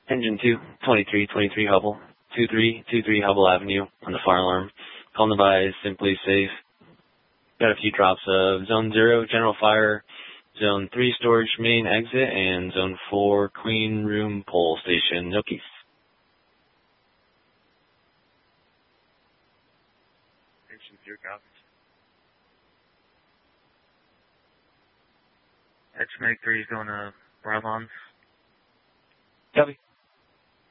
Engine 2, 2323 Hubble, 2323 Hubble Avenue on the fire alarm. Call and advise, simply safe. Got a few drops of Zone 0, general fire, Zone 3, storage main exit, and Zone 4, clean room pole station. No keys. Engine 2 copies. X-Mag 3 is going to Brabants. Copy.